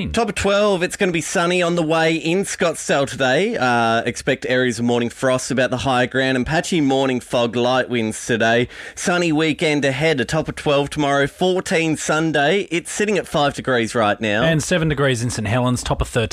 Top of 12, it's going to be sunny on the way in Scottsdale today. Expect areas of morning frost about the higher ground and patchy morning fog, light winds today. Sunny weekend ahead, a top of 12 tomorrow, 14 Sunday. It's sitting at 5 degrees right now. And 7 degrees in St Helens, top of 13.